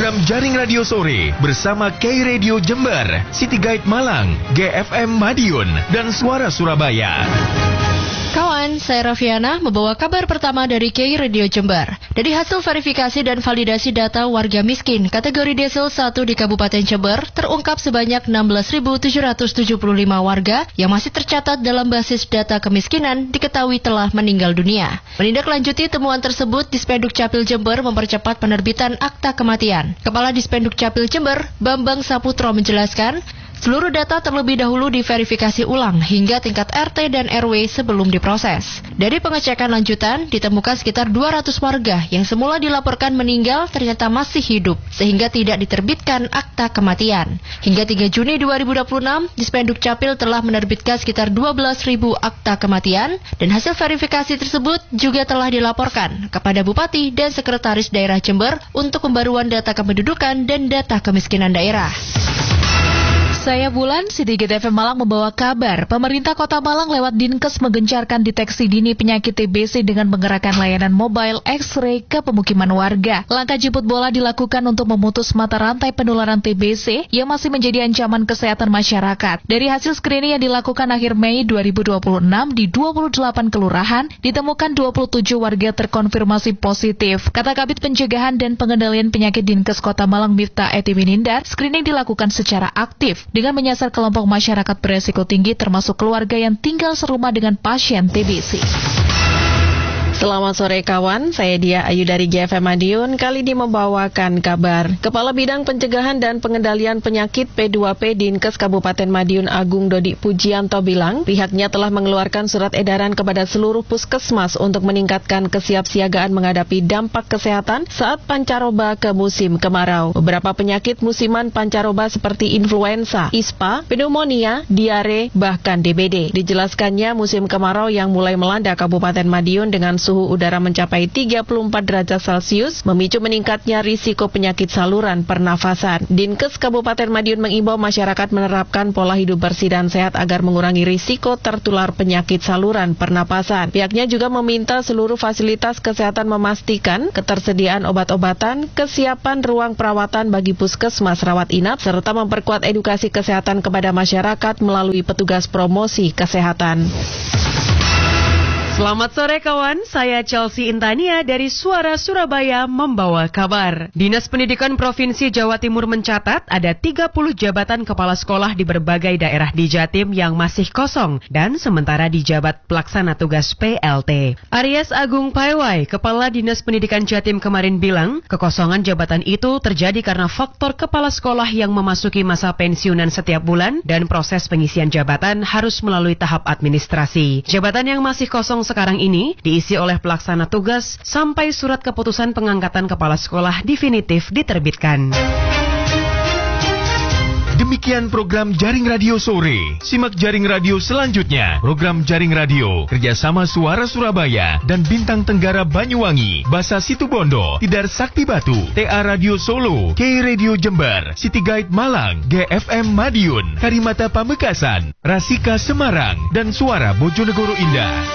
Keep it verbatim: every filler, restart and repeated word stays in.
program Jaring Radio Sore bersama K-Radio Jember, City Guide Malang, G F M Madiun, dan Suara Surabaya. Kawan, saya Rafiana membawa kabar pertama dari K-Radio Jember. Dari hasil verifikasi dan validasi data warga miskin kategori Desel satu di Kabupaten Jember, terungkap sebanyak enam belas ribu tujuh ratus tujuh puluh lima warga yang masih tercatat dalam basis data kemiskinan diketahui telah meninggal dunia. Menindaklanjuti temuan tersebut, Dispenduk Capil Jember mempercepat penerbitan akta kematian. Kepala Dispenduk Capil Jember, Bambang Saputro menjelaskan, seluruh data terlebih dahulu diverifikasi ulang hingga tingkat R T dan R W sebelum diproses. Dari pengecekan lanjutan, ditemukan sekitar dua ratus warga yang semula dilaporkan meninggal ternyata masih hidup, sehingga tidak diterbitkan akta kematian. Hingga tiga Juni dua ribu dua puluh enam, Dispenduk Capil telah menerbitkan sekitar dua belas ribu akta kematian, dan hasil verifikasi tersebut juga telah dilaporkan kepada Bupati dan Sekretaris Daerah Jember untuk pembaruan data kependudukan dan data kemiskinan daerah. Saya Bulan, Sidiki T V Malang membawa kabar. Pemerintah Kota Malang lewat Dinkes menggencarkan deteksi dini penyakit T B C dengan menggerakkan layanan mobile X-ray ke pemukiman warga. Langkah jemput bola dilakukan untuk memutus mata rantai penularan T B C yang masih menjadi ancaman kesehatan masyarakat. Dari hasil screening yang dilakukan akhir Mei dua ribu dua puluh enam di dua puluh delapan kelurahan, ditemukan dua puluh tujuh warga terkonfirmasi positif. Kata Kabid Pencegahan dan Pengendalian Penyakit Dinkes Kota Malang Miftah Etiminindar, screening dilakukan secara aktif dengan menyasar kelompok masyarakat beresiko tinggi termasuk keluarga yang tinggal serumah dengan pasien T B C. Selamat sore kawan, saya Dia Ayu dari G F M Madiun, kali ini membawakan kabar. Kepala Bidang Pencegahan dan Pengendalian Penyakit P dua P Dinkes Kabupaten Madiun Agung Dodi Pujianto bilang, pihaknya telah mengeluarkan surat edaran kepada seluruh puskesmas untuk meningkatkan kesiapsiagaan menghadapi dampak kesehatan saat pancaroba ke musim kemarau. Beberapa penyakit musiman pancaroba seperti influenza, ispa, pneumonia, diare, bahkan D B D. Dijelaskannya musim kemarau yang mulai melanda Kabupaten Madiun dengan suhu udara mencapai tiga puluh empat derajat Celcius memicu meningkatnya risiko penyakit saluran pernafasan. Dinkes Kabupaten Madiun mengimbau masyarakat menerapkan pola hidup bersih dan sehat agar mengurangi risiko tertular penyakit saluran pernapasan. Pihaknya juga meminta seluruh fasilitas kesehatan memastikan ketersediaan obat-obatan, kesiapan ruang perawatan bagi puskesmas rawat inap, serta memperkuat edukasi kesehatan kepada masyarakat melalui petugas promosi kesehatan. Selamat sore kawan, saya Chelsea Intania dari Suara Surabaya membawa kabar. Dinas Pendidikan Provinsi Jawa Timur mencatat ada tiga puluh jabatan kepala sekolah di berbagai daerah di Jatim yang masih kosong dan sementara dijabat pelaksana tugas P L T. Aries Agung Paiwai, Kepala Dinas Pendidikan Jatim kemarin bilang, kekosongan jabatan itu terjadi karena faktor kepala sekolah yang memasuki masa pensiunan setiap bulan dan proses pengisian jabatan harus melalui tahap administrasi. Jabatan yang masih kosong sekarang ini diisi oleh pelaksana tugas sampai surat keputusan pengangkatan kepala sekolah definitif diterbitkan. Demikian program Jaring Radio Sore. Simak Jaring Radio selanjutnya. Program Jaring Radio kerjasama Suara Surabaya dan Bintang Tenggara Banyuwangi, Basa Situbondo, Tidar Sakti Batu, T A Radio Solo, K-Radio Jember, City Guide Malang, G F M Madiun, Karimata Pamekasan, Rasika Semarang, dan Suara Bojonegoro Indah.